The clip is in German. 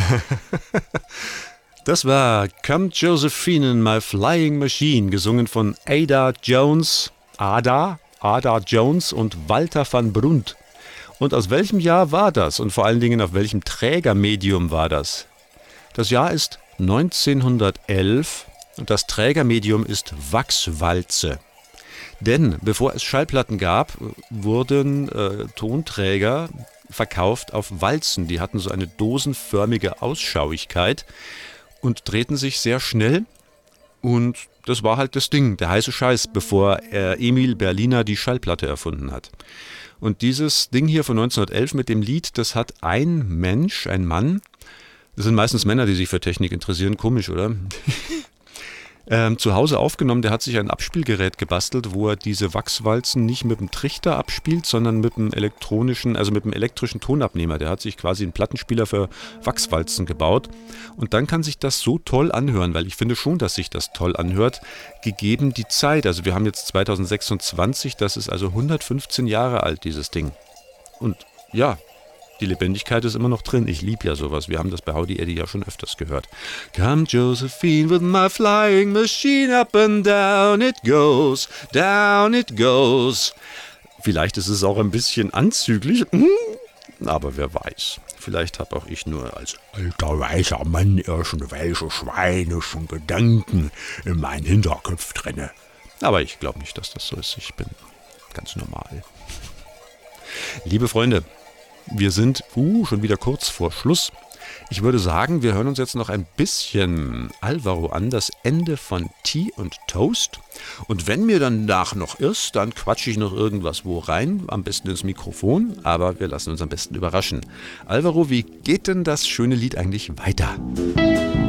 Das war Come Josephine in My Flying Machine, gesungen von Ada Jones und Walter van Brunt. Und aus welchem Jahr war das? Und vor allen Dingen auf welchem Trägermedium war das? Das Jahr ist 1911 und das Trägermedium ist Wachswalze. Denn bevor es Schallplatten gab, wurden Tonträger verkauft auf Walzen. Die hatten so eine dosenförmige Ausschauigkeit und drehten sich sehr schnell. Und das war halt das Ding, der heiße Scheiß, bevor Emil Berliner die Schallplatte erfunden hat. Und dieses Ding hier von 1911 mit dem Lied, das hat ein Mensch, ein Mann, das sind meistens Männer, die sich für Technik interessieren, komisch, oder? Zu Hause aufgenommen, der hat sich ein Abspielgerät gebastelt, wo er diese Wachswalzen nicht mit dem Trichter abspielt, sondern mit dem elektrischen Tonabnehmer. Der hat sich quasi einen Plattenspieler für Wachswalzen gebaut. Und dann kann sich das so toll anhören, weil ich finde schon, dass sich das toll anhört, gegeben die Zeit. Also wir haben jetzt 2026, das ist also 115 Jahre alt, dieses Ding. Und ja, die Lebendigkeit ist immer noch drin. Ich liebe ja sowas. Wir haben das bei Howdy Eddie ja schon öfters gehört. Come Josephine with my flying machine, up and down it goes, down it goes. Vielleicht ist es auch ein bisschen anzüglich, aber wer weiß. Vielleicht habe auch ich nur als alter weißer Mann irgendwelche schweinischen Gedanken in meinen Hinterkopf drinne. Aber ich glaube nicht, dass das so ist. Ich bin ganz normal. Liebe Freunde, wir sind schon wieder kurz vor Schluss. Ich würde sagen, wir hören uns jetzt noch ein bisschen Alvaro an, das Ende von Tea und Toast. Und wenn mir danach noch ist, dann quatsche ich noch irgendwas wo rein, am besten ins Mikrofon, aber wir lassen uns am besten überraschen. Alvaro, wie geht denn das schöne Lied eigentlich weiter?